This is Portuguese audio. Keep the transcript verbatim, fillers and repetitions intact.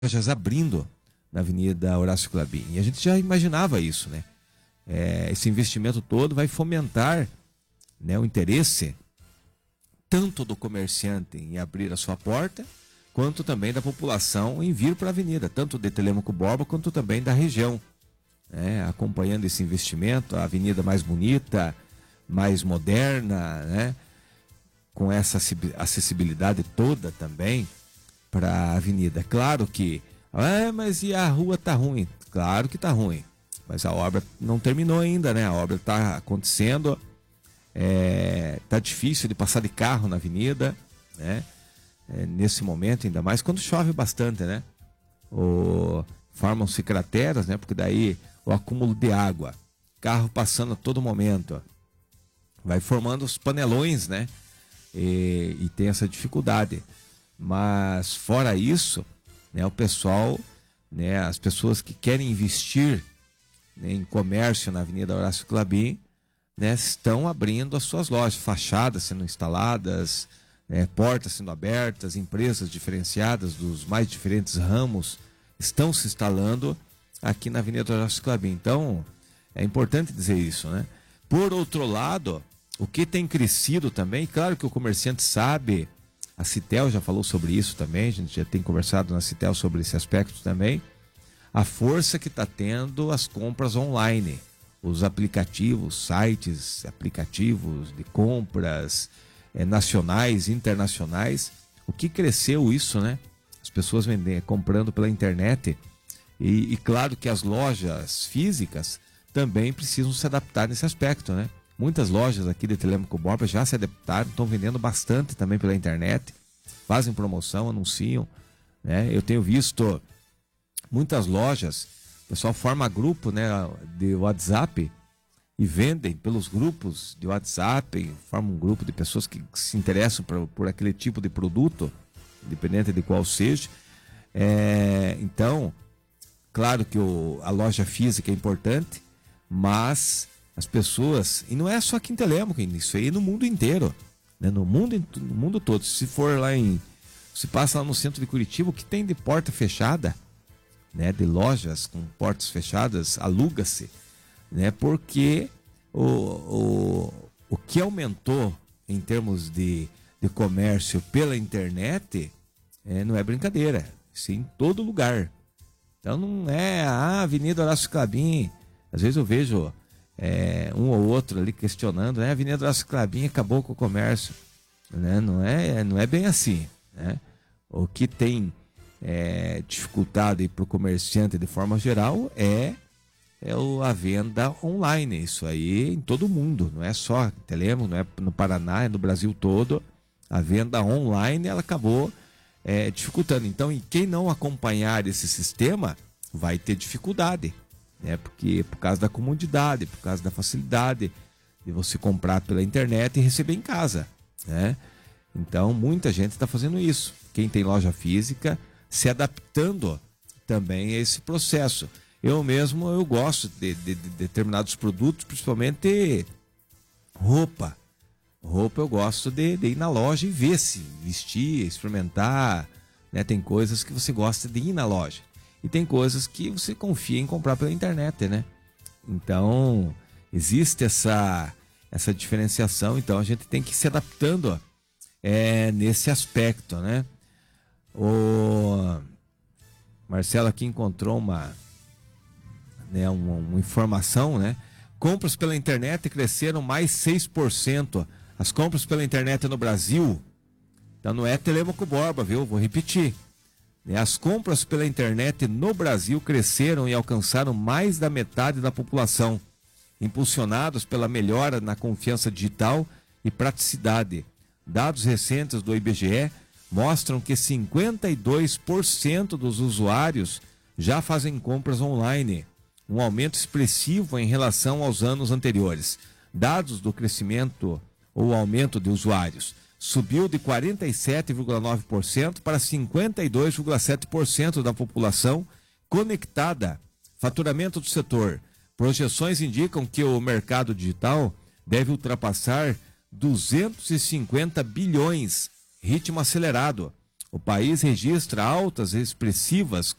lojas abrindo na Avenida Horácio Klabin. E a gente já imaginava isso, né? É, esse investimento todo vai fomentar, né, o interesse tanto do comerciante em abrir a sua porta, quanto também da população em vir para a avenida, tanto de Telêmaco Borba, quanto também da região. Né? Acompanhando esse investimento, a avenida mais bonita, mais moderna, né? Com essa acessibilidade toda também para a avenida. Claro que, ah, mas e a rua tá ruim? Claro que tá ruim, mas a obra não terminou ainda, né? A obra está acontecendo, é, tá difícil de passar de carro na avenida, né? É, nesse momento, ainda mais quando chove bastante, né? O, formam-se crateras, né? Porque daí o acúmulo de água, carro passando a todo momento, vai formando os panelões, né? E, e tem essa dificuldade. Mas fora isso, né, o pessoal, né, as pessoas que querem investir, né, em comércio na Avenida Horácio Klabin, né, estão abrindo as suas lojas, fachadas sendo instaladas, né, portas sendo abertas, empresas diferenciadas dos mais diferentes ramos estão se instalando aqui na Avenida Horácio Klabin. Então, é importante dizer isso, né? Por outro lado, o que tem crescido também, claro que o comerciante sabe, a Citel já falou sobre isso também, a gente já tem conversado na Citel sobre esse aspecto também, a força que está tendo as compras online, os aplicativos, sites, aplicativos de compras é, nacionais, internacionais, o que cresceu isso, né? As pessoas vendendo, comprando pela internet e, e claro que as lojas físicas também precisam se adaptar nesse aspecto, né? Muitas lojas aqui de Telêmaco Borba já se adaptaram, estão vendendo bastante também pela internet, fazem promoção, anunciam, né? Eu tenho visto muitas lojas, o pessoal forma grupo, né, de WhatsApp e vendem pelos grupos de WhatsApp, formam um grupo de pessoas que se interessam por, por aquele tipo de produto, independente de qual seja. É, então, claro que o, a loja física é importante, mas as pessoas, e não é só aqui em Telêmaco, isso aí no mundo inteiro, né? no, mundo, no mundo todo. Se for lá em, se passa lá no centro de Curitiba, o que tem de porta fechada, né? De lojas com portas fechadas, aluga-se, né? Porque o, o, o que aumentou em termos de, de comércio pela internet é, não é brincadeira, isso é em todo lugar. Então não é a Avenida Horácio Klabin. Às vezes eu vejo é, um ou outro ali questionando, né? A Avenida Horácio Klabin acabou com o comércio, né? Não é, não é bem assim, né? O que tem é, dificultado para o comerciante de forma geral é, é o, a venda online. Isso aí em todo mundo, não é só em Telêmaco, não é no Paraná, é no Brasil todo. A venda online ela acabou é, dificultando. Então, e quem não acompanhar esse sistema vai ter dificuldade, né? Porque por causa da comodidade, por causa da facilidade de você comprar pela internet e receber em casa, né? Então muita gente está fazendo isso. Quem tem loja física se adaptando também a esse processo. Eu mesmo eu gosto de, de, de determinados produtos, principalmente roupa. Roupa eu gosto de, de ir na loja e ver se vestir, experimentar, né? Tem coisas que você gosta de ir na loja. E tem coisas que você confia em comprar pela internet, né? Então, existe essa, essa diferenciação. Então, a gente tem que ir se adaptando é, nesse aspecto, né? O Marcelo aqui encontrou uma, né, uma, uma informação, né? Compras pela internet cresceram mais seis por cento. As compras pela internet no Brasil, então não é Telêmaco Borba, viu? Vou repetir. As compras pela internet no Brasil cresceram e alcançaram mais da metade da população, impulsionados pela melhora na confiança digital e praticidade. Dados recentes do I B G E mostram que cinquenta e dois por cento dos usuários já fazem compras online, um aumento expressivo em relação aos anos anteriores. Dados do crescimento ou aumento de usuários subiu de quarenta e sete vírgula nove por cento para cinquenta e dois vírgula sete por cento da população conectada. Faturamento do setor. Projeções indicam que o mercado digital deve ultrapassar duzentos e cinquenta bilhões, ritmo acelerado. O país registra altas expressivas